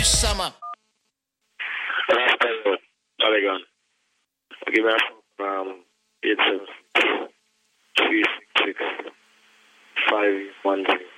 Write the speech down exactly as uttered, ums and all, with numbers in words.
this summer. Rasta Road, Polygon. Give me a phone, um, eight seven three six six five one zero.